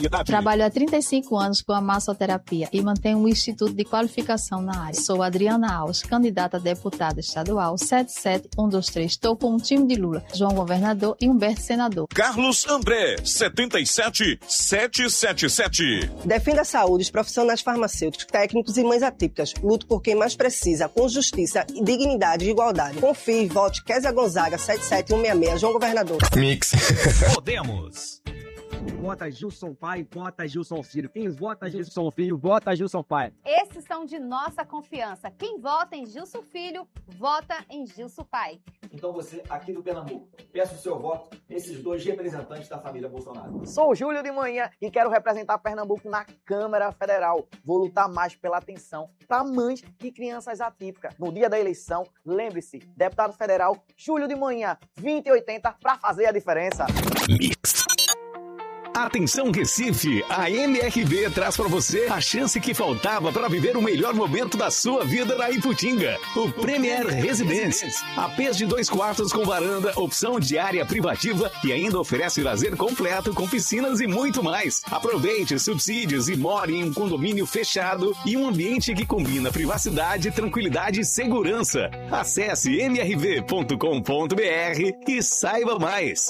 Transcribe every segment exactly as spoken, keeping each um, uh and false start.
Trabalho há trinta e cinco anos com a massoterapia e mantenho um instituto de qualificação na área. Sou Adriana Alves, candidata a deputada estadual sete sete um dois três. Estou com o time de Lula, João governador e Humberto senador. Carlos André, setenta e sete sete sete sete. Defenda a saúde, os profissionais farmacêuticos, técnicos e mães atípicas. Luto por quem mais precisa, com justiça, dignidade e igualdade. Confie, vote Kézia Gonzaga, sete sete um seis seis, João governador. Mix. Podemos. Vota Gilson Pai, vota Gilson Filho. Quem vota Gilson Filho, vota Gilson Pai. Esses são de nossa confiança. Quem vota em Gilson Filho, vota em Gilson Pai. Então você, aqui do Pernambuco, peça o seu voto nesses dois representantes da família Bolsonaro. Sou Júlio de Manhã e quero representar Pernambuco na Câmara Federal. Vou lutar mais pela atenção para mães e crianças atípicas. No dia da eleição, lembre-se, deputado federal Júlio de Manhã, vinte e oitenta para fazer a diferença. Mix. Atenção Recife, a M R V traz para você a chance que faltava para viver o melhor momento da sua vida na Iputinga. O Premier Residence. A P de dois quartos com varanda, opção de área privativa e ainda oferece lazer completo com piscinas e muito mais. Aproveite subsídios e more em um condomínio fechado e um ambiente que combina privacidade, tranquilidade e segurança. Acesse m r v ponto com ponto b r e saiba mais.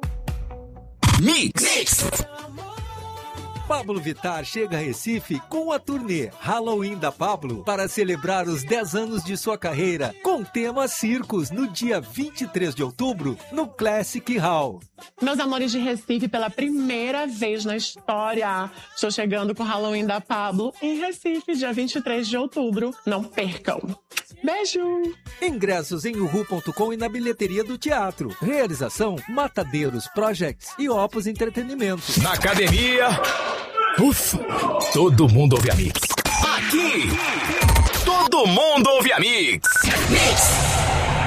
Mix. Mix. Pablo Vittar chega a Recife com a turnê Halloween da Pablo para celebrar os dez anos de sua carreira com tema Circos no dia vinte e três de outubro no Classic Hall. Meus amores de Recife, pela primeira vez na história, estou chegando com Halloween da Pablo em Recife, dia vinte e três de outubro. Não percam! Beijo! Ingressos em uhu ponto com e na bilheteria do teatro. Realização Matadeiros Projects e Opus Entretenimento. Na academia, ufa, todo mundo ouve a Mix. Aqui, todo mundo ouve a Mix. Mix.